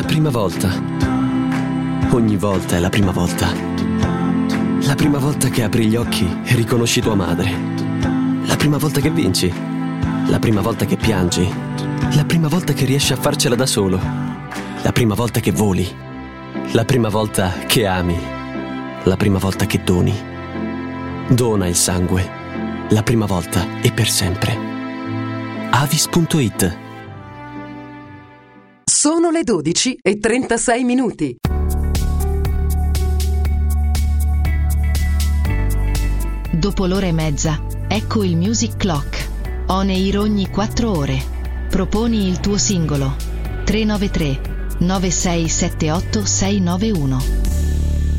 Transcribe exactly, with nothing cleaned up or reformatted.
La prima volta. Ogni volta è la prima volta. La prima volta che apri gli occhi e riconosci tua madre. La prima volta che vinci. La prima volta che piangi. La prima volta che riesci a farcela da solo. La prima volta che voli. La prima volta che ami. La prima volta che doni. Dona il sangue. La prima volta e per sempre. Avis punto it. Sono le dodici e trentasei minuti. Dopo l'ora e mezza, ecco il Music Clock. On air ogni quattro ore. Proponi il tuo singolo. tre nove tre nove sei sette otto sei nove uno.